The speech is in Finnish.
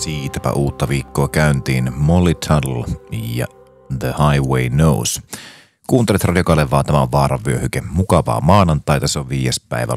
Siitäpä uutta viikkoa käyntiin Molly Tuttle ja The Highway Knows. Kuuntelet Radio Kalevaa, tämä on Vaaran vyöhyke. Mukavaa maanantaita, se on 5. päivä